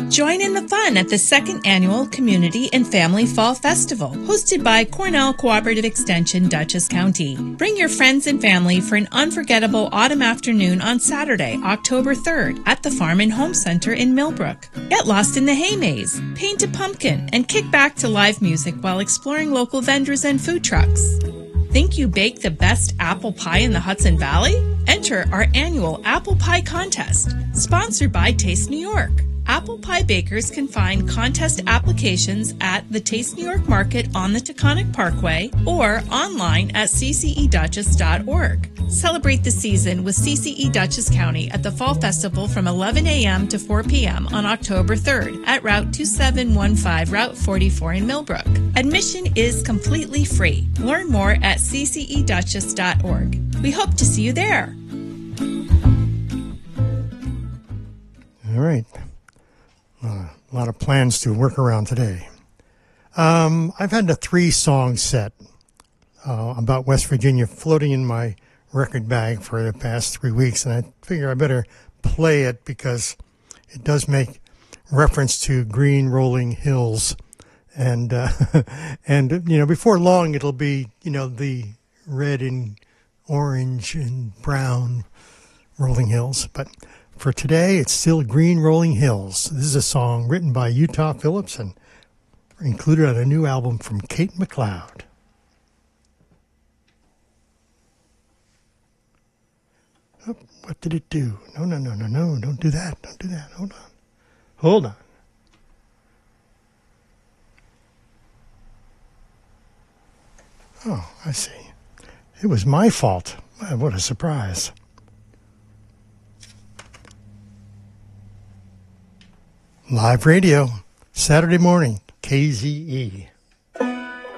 Join in the fun at the second annual Community and Family Fall Festival, hosted by Cornell Cooperative Extension, Dutchess County. Bring your friends and family for an unforgettable autumn afternoon on Saturday, October 3rd, at the Farm and Home Center in Millbrook. Get lost in the hay maze, paint a pumpkin, and kick back to live music while exploring local vendors and food trucks. Think you bake the best apple pie in the Hudson Valley? Enter our annual Apple Pie Contest, sponsored by Taste New York. Apple pie bakers can find contest applications at the Taste New York Market on the Taconic Parkway or online at ccedutchess.org. Celebrate the season with CCE Dutchess County at the Fall Festival from 11 a.m. to 4 p.m. on October 3rd at Route 2715, Route 44 in Millbrook. Admission is completely free. Learn more at ccedutchess.org. We hope to see you there. All right. A lot of plans to work around today. I've had a 3-song set about West Virginia floating in my record bag for the past 3 weeks, and I figure I better play it because it does make reference to green rolling hills, and before long it'll be the red and orange and brown rolling hills, but for today, it's still Green Rolling Hills. This is a song written by Utah Phillips and included on a new album from Kate McLeod. Oh, what did it do? No, don't do that. Don't do that. Hold on. Oh, I see. It was my fault. What a surprise. Live radio, Saturday morning, KZE.